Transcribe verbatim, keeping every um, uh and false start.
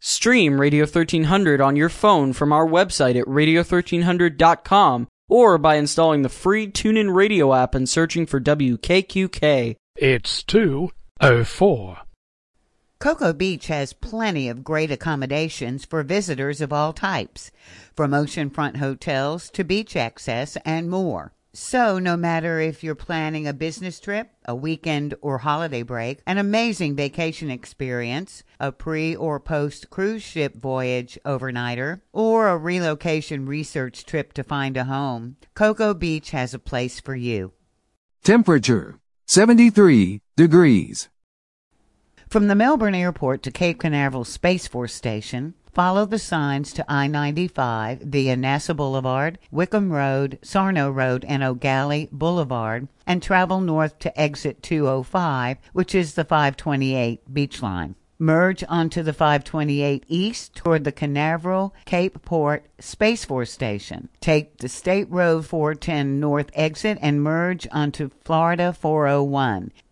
Stream Radio thirteen hundred on your phone from our website at radio thirteen hundred dot com or by installing the free TuneIn Radio app and searching for W K Q K. It's two oh four. Cocoa Beach has plenty of great accommodations for visitors of all types, from oceanfront hotels to beach access and more. So no matter if you're planning a business trip, a weekend or holiday break, an amazing vacation experience, a pre or post cruise ship voyage overnighter, or a relocation research trip to find a home, Cocoa Beach has a place for you. Temperature seventy-three degrees. From the Melbourne Airport to Cape Canaveral Space Force Station, follow the signs to I ninety-five via NASA Boulevard, Wickham Road, Sarno Road, and O'Galley Boulevard, and travel north to exit two oh five, which is the five twenty-eight Beach Line. Merge onto the five twenty-eight east toward the Canaveral Cape Port Space Force Station. Take the State Road four ten north exit and merge onto Florida four oh one.